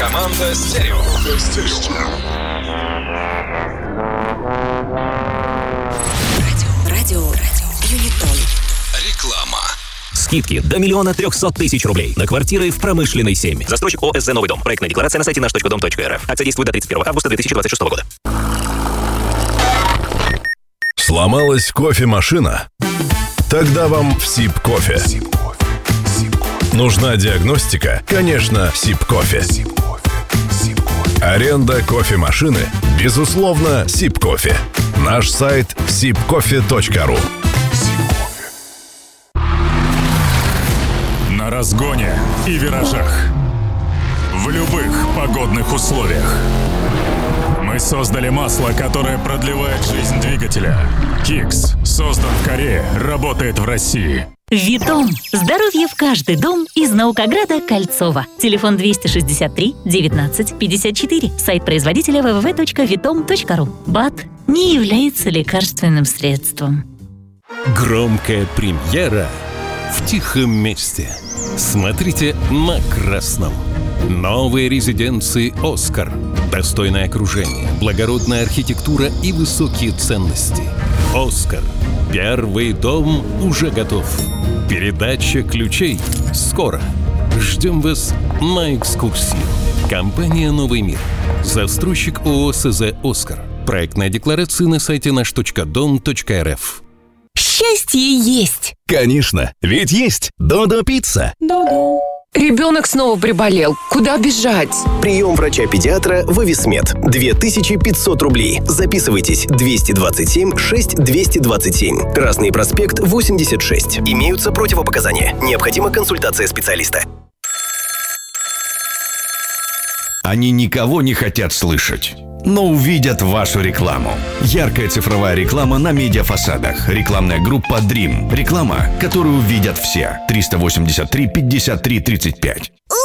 Команда «Стерео». Радио Юнитон. Реклама. Скидки до 1 300 000 рублей на квартиры в Промышленной 7. Застройщик ОСЗ «Новый дом». Проектная декларация на сайте наш.дом.рф. Акция действует до 31 августа 2026 года. Сломалась кофемашина? Тогда вам в Сиб-кофе. Нужна диагностика? Конечно, Сиб-кофе. Аренда кофемашины? Безусловно, Сиб-кофе. Наш сайт sibcofe.ru. На разгоне и виражах. В любых погодных условиях. Мы создали масло, которое продлевает жизнь двигателя. Кикс создан в Корее, работает в России. Витом. Здоровье в каждый дом из Наукограда Кольцова. Телефон 263 19 54. Сайт производителя www.vitom.ru. БАД не является лекарственным средством. Громкая премьера в тихом месте. Смотрите на красном. Новые резиденции «Оскар». Достойное окружение, благородная архитектура и высокие ценности. «Оскар». Первый дом уже готов. Передача ключей скоро. Ждем вас на экскурсию. Компания «Новый мир». Застройщик ООО СЗ «Оскар». Проектная декларация на сайте наш.дом.рф. Счастье есть! Конечно, ведь есть Додо Пицца. Додо. Ребенок снова приболел. Куда бежать? Прием врача-педиатра «Вовисмед». 2500 рублей. Записывайтесь. 227 6 227. Красный проспект, 86. Имеются противопоказания. Необходима консультация специалиста. Они никого не хотят слышать, но увидят вашу рекламу. Яркая цифровая реклама на медиафасадах. Рекламная группа Dream. Реклама, которую увидят все. 383 53 35.